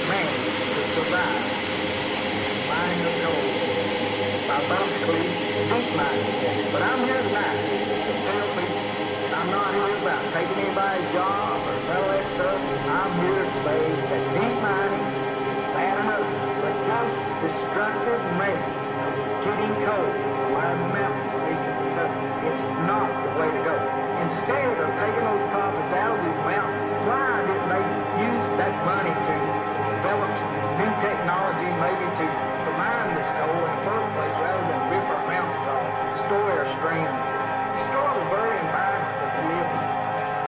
manage to survive mining the coal by basically deep mining it. But I'm here tonight to tell people I'm not here about taking anybody's job or none of that stuff. I'm here to say that deep mining is bad enough, but this destructive method of getting coal from our mountains of eastern Kentucky, it's not the way to go. Instead of taking those profits out of these mountains,